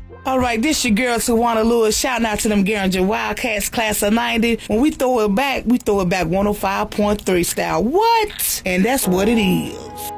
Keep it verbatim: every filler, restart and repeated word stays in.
All right, this your girl, Tawana Lewis. Shouting out to them Garinger Wildcats, class of ninety. When we throw it back, we throw it back one oh five point three style. What? And that's what it is.